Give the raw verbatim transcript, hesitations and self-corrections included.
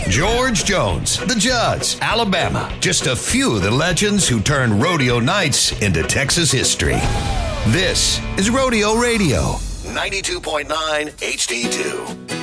George Jones, the Judds, Alabama. Just a few of the legends who turned rodeo nights into Texas history. This is Rodeo Radio, ninety-two point nine H D two.